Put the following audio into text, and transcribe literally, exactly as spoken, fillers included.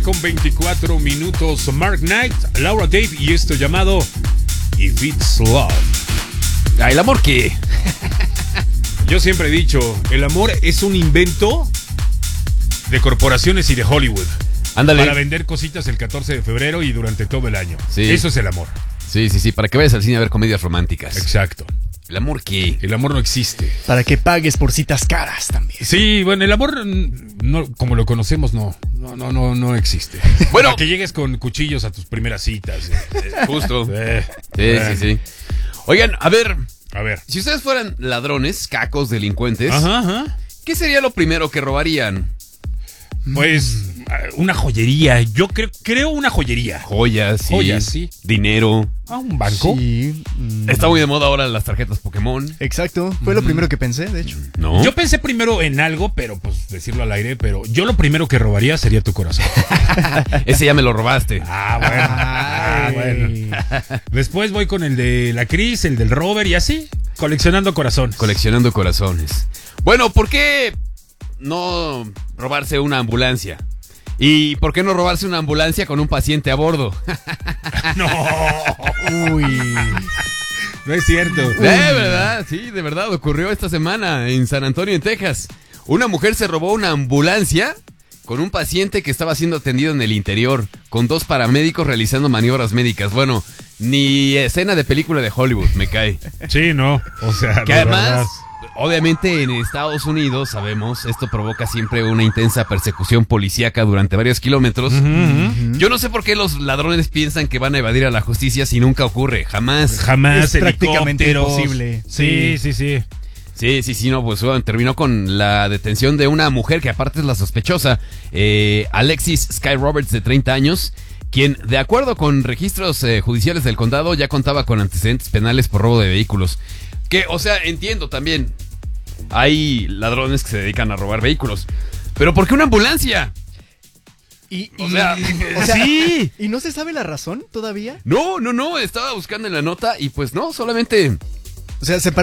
con veinticuatro minutos. Mark Knight, Laura Dave y esto llamado If It's Love. Ah, ¿el amor qué? Yo siempre he dicho, el amor es un invento de corporaciones y de Hollywood. Ándale. Para vender cositas el catorce de febrero y durante todo el año. Sí. Eso es el amor. Sí, sí, sí, para que vayas al cine a ver comedias románticas. Exacto. ¿El amor qué? El amor no existe. Para que pagues por citas caras también. Sí, bueno, el amor, no, como lo conocemos, no, no, no, no, no existe. Bueno. Para que llegues con cuchillos a tus primeras citas. Eh, Justo. eh, Sí, eh. sí, sí. Oigan, a ver, A ver. si ustedes fueran ladrones, cacos, delincuentes, Ajá, ajá. ¿qué sería lo primero que robarían? Pues una joyería. Yo creo, creo una joyería. Joyas, sí. Joyas, sí. Dinero. ¿A un banco? Sí. mm, Está muy de moda ahora las tarjetas Pokémon. Exacto. Fue lo primero que pensé, de hecho. ¿No? Yo pensé primero en algo, pero pues decirlo al aire, pero yo lo primero que robaría sería tu corazón. Ese ya me lo robaste. Ah, bueno. Ah, bueno. Después voy con el de la Cris, el del Robert y así, coleccionando corazón. Coleccionando corazones. Bueno, ¿por qué no robarse una ambulancia? ¿Y por qué no robarse una ambulancia con un paciente a bordo? No, Uy. no es cierto. De verdad, sí, de verdad, ocurrió esta semana en San Antonio, en Texas. Una mujer se robó una ambulancia con un paciente que estaba siendo atendido en el interior, con dos paramédicos realizando maniobras médicas. Bueno, ni escena de película de Hollywood, me cae. Sí, no. O sea, Que de además, verdad. obviamente en Estados Unidos, sabemos, esto provoca siempre una intensa persecución policíaca durante varios kilómetros. Ujú, ujú. Yo no sé por qué los ladrones piensan que van a evadir a la justicia si nunca ocurre, jamás. Jamás. Es prácticamente helicópteros. imposible. Sí, sí, sí. Sí, sí, sí, no, pues bueno, terminó con la detención de una mujer que aparte es la sospechosa, eh, Alexis Sky Roberts, de treinta años, quien, de acuerdo con registros eh, judiciales del condado, ya contaba con antecedentes penales por robo de vehículos. Que, o sea, entiendo también, hay ladrones que se dedican a robar vehículos, pero ¿por qué una ambulancia? Y, O y- sea, o sea, sí. ¿Y no se sabe la razón todavía? No, no, no, estaba buscando en la nota y pues no, solamente... O sea, se